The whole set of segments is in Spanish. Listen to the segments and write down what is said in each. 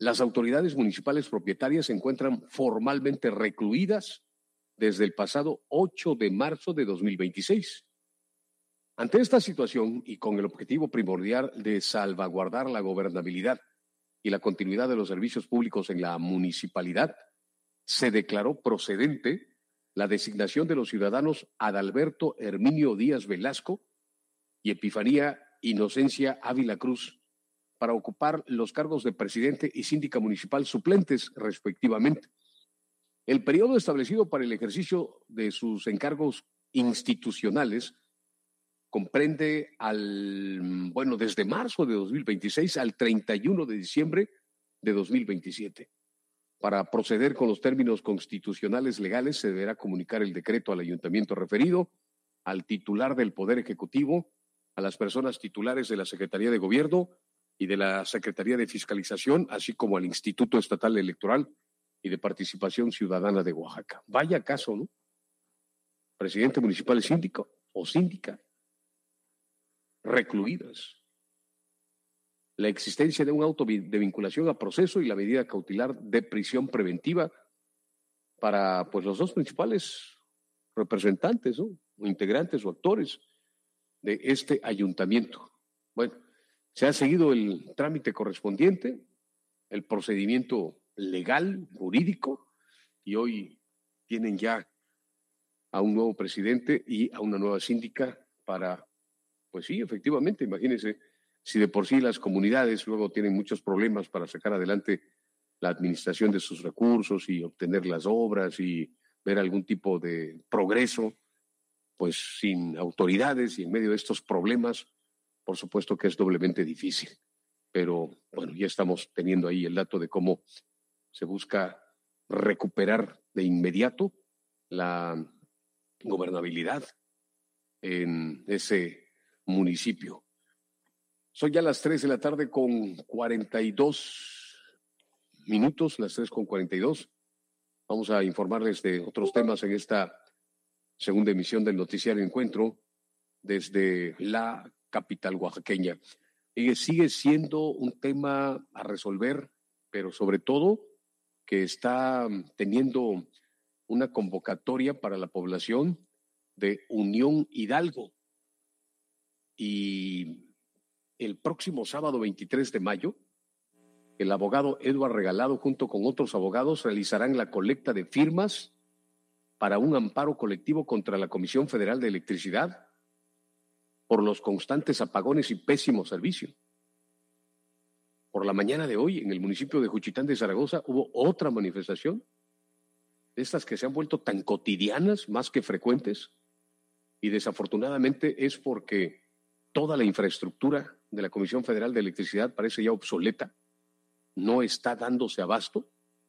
Las autoridades municipales propietarias se encuentran formalmente recluidas desde el pasado 8 de marzo de 2026. Ante esta situación y con el objetivo primordial de salvaguardar la gobernabilidad y la continuidad de los servicios públicos en la municipalidad, se declaró procedente la designación de los ciudadanos Adalberto Herminio Díaz Velasco y Epifanía Inocencia Ávila Cruz para ocupar los cargos de presidente y síndica municipal suplentes, respectivamente. El periodo establecido para el ejercicio de sus encargos institucionales comprende desde marzo de 2026 al 31 de diciembre de 2027. Para proceder con los términos constitucionales legales, se deberá comunicar el decreto al ayuntamiento referido, al titular del Poder Ejecutivo, a las personas titulares de la Secretaría de Gobierno y de la Secretaría de Fiscalización, así como al Instituto Estatal Electoral y de Participación Ciudadana de Oaxaca. Vaya caso, ¿no? Presidente municipal y síndico o síndica recluidas. La existencia de un auto de vinculación a proceso y la medida cautelar de prisión preventiva para los dos principales representantes, ¿no? O integrantes o actores de este ayuntamiento. Bueno, se ha seguido el trámite correspondiente, el procedimiento legal, jurídico, y hoy tienen ya a un nuevo presidente y a una nueva síndica para, pues sí, efectivamente, imagínense, si de por sí las comunidades luego tienen muchos problemas para sacar adelante la administración de sus recursos y obtener las obras y ver algún tipo de progreso, pues sin autoridades y en medio de estos problemas, por supuesto que es doblemente difícil. Pero bueno, ya estamos teniendo ahí el dato de cómo se busca recuperar de inmediato la gobernabilidad en ese municipio. Son ya las 3 de la tarde con 42 minutos, las 3:42. Vamos a informarles de otros temas en esta segunda emisión del Noticiario Encuentro desde la capital oaxaqueña. Sigue siendo un tema a resolver, pero sobre todo que está teniendo una convocatoria para la población de Unión Hidalgo. Y el próximo sábado 23 de mayo, el abogado Eduardo Regalado junto con otros abogados realizarán la colecta de firmas para un amparo colectivo contra la Comisión Federal de Electricidad por los constantes apagones y pésimo servicio. Por la mañana de hoy, en el municipio de Juchitán de Zaragoza, hubo otra manifestación, de estas que se han vuelto tan cotidianas, más que frecuentes, y desafortunadamente es porque toda la infraestructura de la Comisión Federal de Electricidad parece ya obsoleta, no está dándose abasto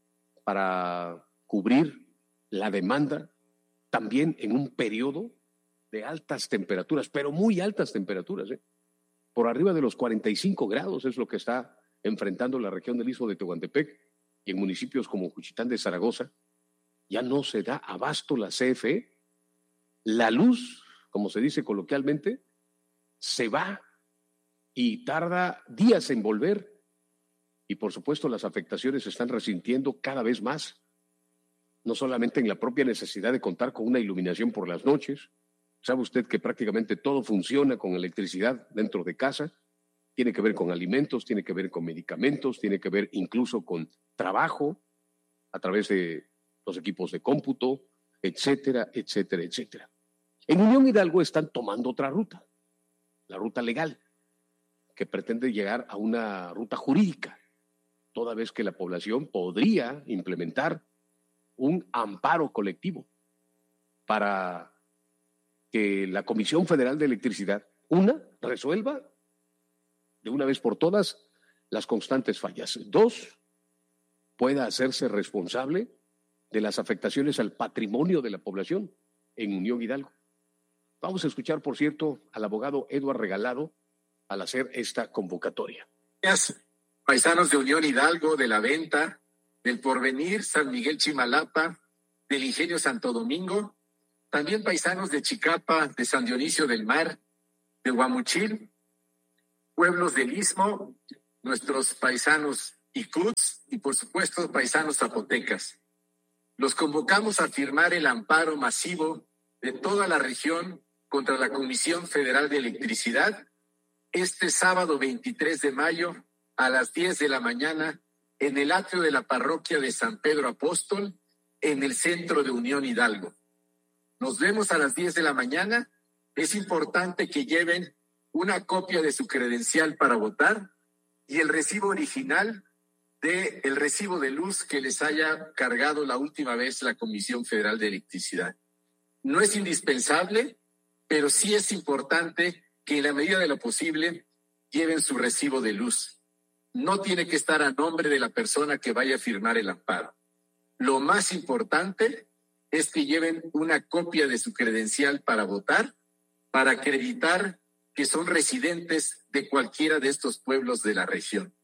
para cubrir la demanda también en un periodo de altas temperaturas, pero muy altas temperaturas, por arriba de los 45 grados es lo que está enfrentando la región del Istmo de Tehuantepec y en municipios como Juchitán de Zaragoza. Ya no se da abasto la CFE, la luz, como se dice coloquialmente, se va y tarda días en volver y por supuesto las afectaciones se están resintiendo cada vez más, no solamente en la propia necesidad de contar con una iluminación por las noches. Sabe usted que prácticamente todo funciona con electricidad dentro de casa, tiene que ver con alimentos, tiene que ver con medicamentos, tiene que ver incluso con trabajo a través de los equipos de cómputo, etcétera, etcétera, etcétera. En Unión Hidalgo están tomando otra ruta, la ruta legal, que pretende llegar a una ruta jurídica, toda vez que la población podría implementar un amparo colectivo para que la Comisión Federal de Electricidad, resuelva de una vez por todas las constantes fallas. 2, pueda hacerse responsable de las afectaciones al patrimonio de la población en Unión Hidalgo. Vamos a escuchar, por cierto, al abogado Eduardo Regalado al hacer esta convocatoria. Paisanos de Unión Hidalgo, de La Venta, del Porvenir, San Miguel Chimalapa, del Ingenio Santo Domingo, también paisanos de Chicapa, de San Dionisio del Mar, de Guamuchil, pueblos del Istmo, nuestros paisanos ICUTS y, por supuesto, paisanos zapotecas. Los convocamos a firmar el amparo masivo de toda la región contra la Comisión Federal de Electricidad este sábado 23 de mayo a las 10 de la mañana en el atrio de la parroquia de San Pedro Apóstol, en el centro de Unión Hidalgo. Nos vemos a las 10 de la mañana. Es importante que lleven una copia de su credencial para votar y el recibo original del recibo de luz que les haya cargado la última vez la Comisión Federal de Electricidad. No es indispensable, pero sí es importante que en la medida de lo posible lleven su recibo de luz. No tiene que estar a nombre de la persona que vaya a firmar el amparo. Lo más importante es que lleven una copia de su credencial para votar, para acreditar que son residentes de cualquiera de estos pueblos de la región.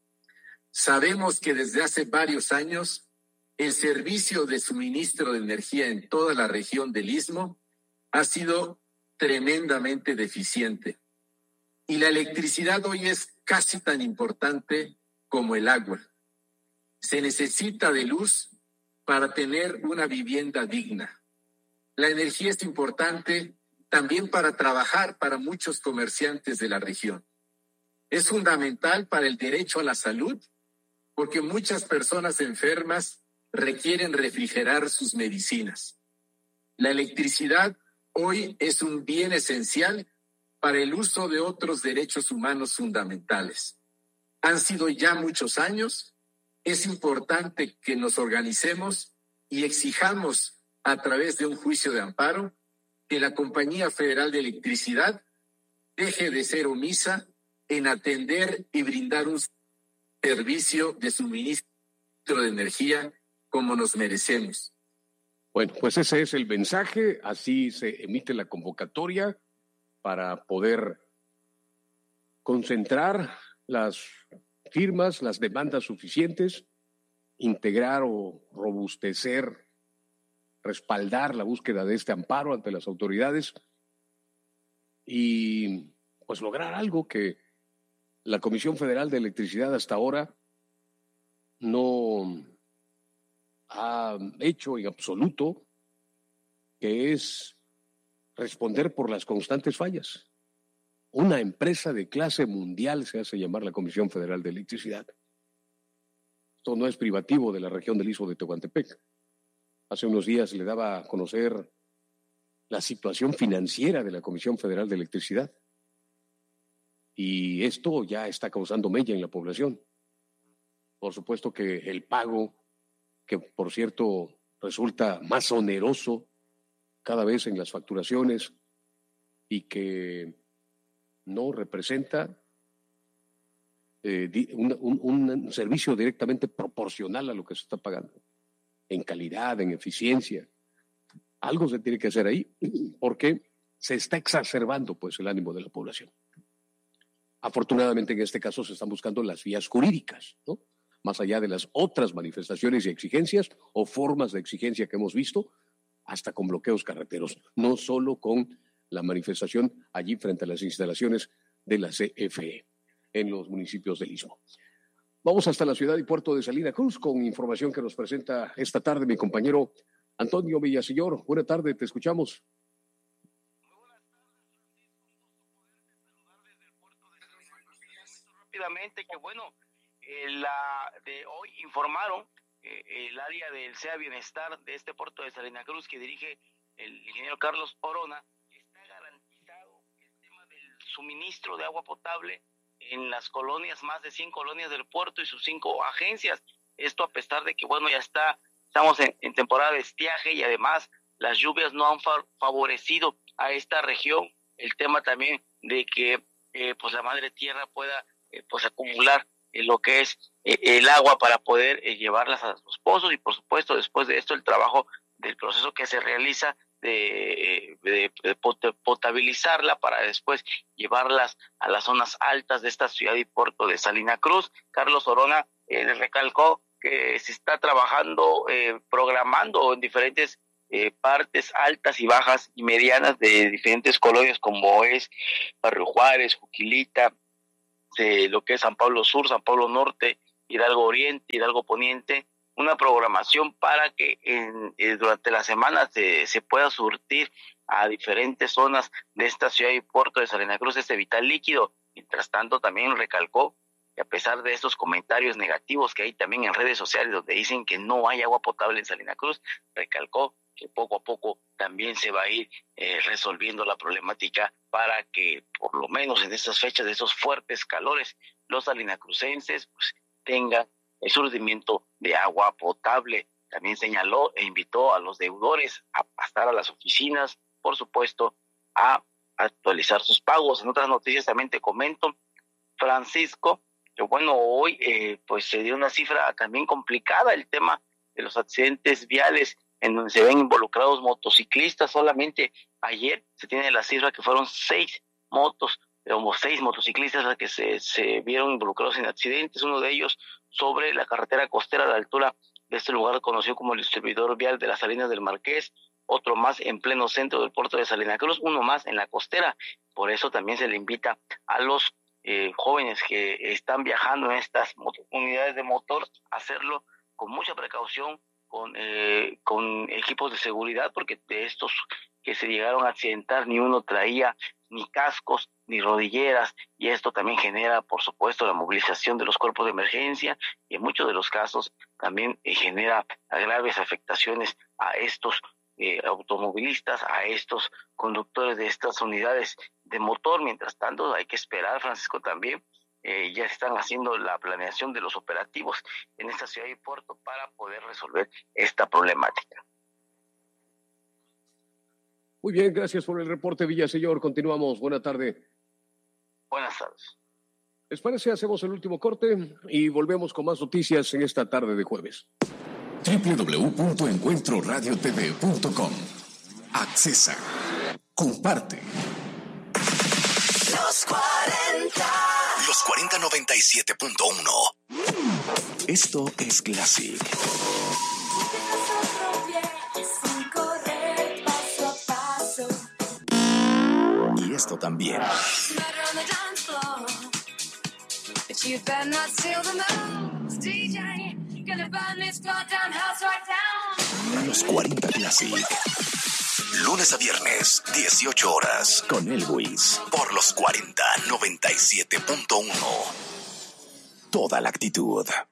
Sabemos que desde hace varios años el servicio de suministro de energía en toda la región del Istmo ha sido tremendamente deficiente. Y la electricidad hoy es casi tan importante como el agua. Se necesita de luz para tener una vivienda digna. La energía es importante también para trabajar para muchos comerciantes de la región. Es fundamental para el derecho a la salud, porque muchas personas enfermas requieren refrigerar sus medicinas. La electricidad hoy es un bien esencial para el uso de otros derechos humanos fundamentales. Han sido ya muchos años. Es importante que nos organicemos y exijamos a través de un juicio de amparo que la Compañía Federal de Electricidad deje de ser omisa en atender y brindar un servicio de suministro de energía como nos merecemos. Bueno, pues ese es el mensaje, así se emite la convocatoria para poder concentrar las firmas, las demandas suficientes, integrar o robustecer, respaldar la búsqueda de este amparo ante las autoridades y pues lograr algo que la Comisión Federal de Electricidad hasta ahora no ha hecho en absoluto, que es responder por las constantes fallas. Una empresa de clase mundial se hace llamar la Comisión Federal de Electricidad. Esto no es privativo de la región del Istmo de Tehuantepec. Hace unos días le daba a conocer la situación financiera de la Comisión Federal de Electricidad. Y esto ya está causando mella en la población. Por supuesto que el pago, que por cierto resulta más oneroso cada vez en las facturaciones y que no representa un servicio directamente proporcional a lo que se está pagando, en calidad, en eficiencia. Algo se tiene que hacer ahí porque se está exacerbando pues el ánimo de la población. Afortunadamente en este caso se están buscando las vías jurídicas, ¿no? Más allá de las otras manifestaciones y exigencias o formas de exigencia que hemos visto, hasta con bloqueos carreteros, no solo con la manifestación allí frente a las instalaciones de la CFE en los municipios del Istmo. Vamos hasta la ciudad y puerto de Salina Cruz con información que nos presenta esta tarde mi compañero Antonio Villaseñor. Buena tarde, te escuchamos. Rápidamente que bueno, la de hoy informaron el área del SEA Bienestar de este puerto de Salina Cruz que dirige el ingeniero Carlos Orona, está garantizado el tema del suministro de agua potable en las colonias, más de 100 colonias del puerto y sus 5 agencias. Esto a pesar de que bueno, estamos en temporada de estiaje y además las lluvias no han favorecido a esta región. El tema también de que pues la madre tierra pueda pues acumular lo que es el agua para poder llevarlas a los pozos y por supuesto después de esto el trabajo del proceso que se realiza de potabilizarla para después llevarlas a las zonas altas de esta ciudad y puerto de Salina Cruz. Carlos Orona le recalcó que se está trabajando, programando en diferentes partes altas y bajas y medianas de diferentes colonias como es Barrio Juárez, Juquilita, lo que es San Pablo Sur, San Pablo Norte Hidalgo Oriente, Hidalgo Poniente, una programación para que durante la semana se pueda surtir a diferentes zonas de esta ciudad y puerto de Salina Cruz este vital líquido. Mientras tanto, también recalcó que a pesar de estos comentarios negativos que hay también en redes sociales donde dicen que no hay agua potable en Salina Cruz, recalcó que poco a poco también se va a ir resolviendo la problemática para que por lo menos en estas fechas de esos fuertes calores los salinacrucenses pues tengan el surtimiento de agua potable. También señaló e invitó a los deudores a pasar a las oficinas, por supuesto, a actualizar sus pagos. En otras noticias también te comento, Francisco, que bueno, hoy pues se dio una cifra también complicada, el tema de los accidentes viales en donde se ven involucrados motociclistas. Solamente ayer se tiene la cifra que fueron 6 motociclistas las que se vieron involucrados en accidentes, uno de ellos sobre la carretera costera a la altura de este lugar conocido como el distribuidor vial de las Salinas del Marqués, otro más en pleno centro del puerto de Salina Cruz, uno más en la costera. Por eso también se le invita a los jóvenes que están viajando en estas unidades de motor a hacerlo con mucha precaución, con equipos de seguridad, porque de estos que se llegaron a accidentar ni uno traía ni cascos ni rodilleras, y esto también genera, por supuesto, la movilización de los cuerpos de emergencia, y en muchos de los casos también genera graves afectaciones a estos automovilistas, a estos conductores de estas unidades de motor. Mientras tanto, hay que esperar, Francisco, también ya están haciendo la planeación de los operativos en esta ciudad y puerto para poder resolver esta problemática. Muy bien, gracias por el reporte, Villaseñor. Continuamos. Buena tarde. Buenas tardes. ¿Les parece? Hacemos el último corte y volvemos con más noticias en esta tarde de jueves. www.encuentroradiotv.com. Accesa. Comparte. Los 40. Los 4097.1. Esto es Classic. Y esto también. Los 40 Classic. Lunes a viernes, 18 horas. Con Elwis. Por los 4097.1. Toda la actitud.